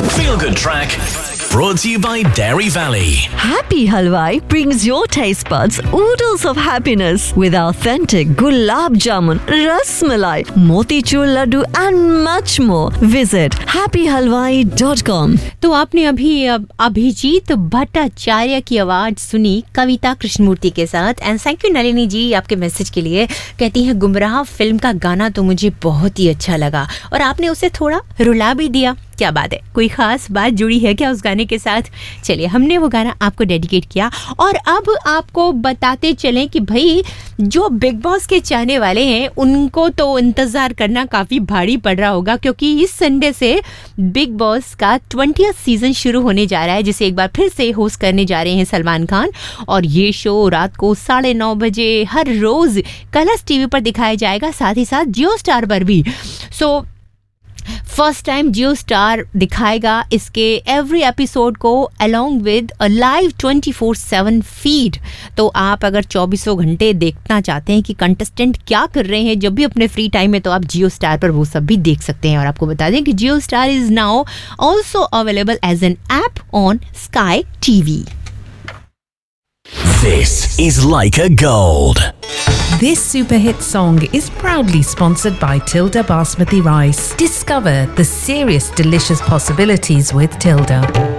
Feel Good Track, brought to you by Dairy Valley. Happy Halwai brings your taste buds oodles of happiness with authentic gulab jamun, ras malai, motichur laddu and much more. Visit happyhalwai.com. तो आपने अभी अभिजीत भट्टाचार्य की आवाज सुनी कविता कृष्णमूर्ति के साथ। And thank you Nalini जी आपके message के लिए। कहती हैं गुमराह फिल्म का गाना तो मुझे बहुत ही अच्छा लगा और आपने उसे थोड़ा रुला भी दिया। क्या बात है, कोई खास बात जुड़ी है क्या उस गाने के साथ? चलिए, हमने वो गाना आपको डेडिकेट किया। और अब आपको बताते चलें कि भाई जो बिग बॉस के चाहने वाले हैं उनको तो इंतज़ार करना काफ़ी भारी पड़ रहा होगा, क्योंकि इस संडे से बिग बॉस का 20th सीज़न शुरू होने जा रहा है, जिसे एक बार फिर से होस्ट करने जा रहे हैं सलमान खान। और ये शो रात को 9:30 बजे हर रोज़ कलर्स टीवी पर दिखाया जाएगा, साथ ही साथ जियो स्टार पर भी। सो फर्स्ट टाइम जियो स्टार दिखाएगा इसके एवरी एपिसोड को along with a live 24/7 feed. तो आप अगर 24 घंटे देखना चाहते हैं कि कंटेस्टेंट क्या कर रहे हैं जब भी अपने फ्री टाइम में, तो आप जियो स्टार पर वो सब भी देख सकते हैं। और आपको बता दें कि जियो star is now also available as an app on sky TV. This is Leica Gold. This super hit song is proudly sponsored by Tilda Basmati Rice. Discover the serious delicious possibilities with Tilda.